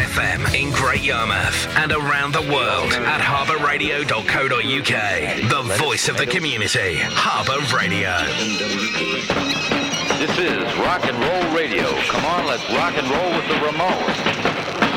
FM in Great Yarmouth and around the world at harbourradio.co.uk. The voice of the community, Harbour Radio. This is rock and roll radio. Come on, let's rock and roll with the Ramones.